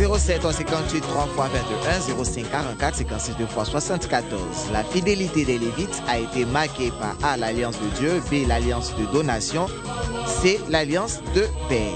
07 58 3 fois 21 05 44 56 2 fois 74. La fidélité des Lévites a été marquée par A, l'alliance de Dieu, B, l'alliance de donation, C, l'alliance de paix.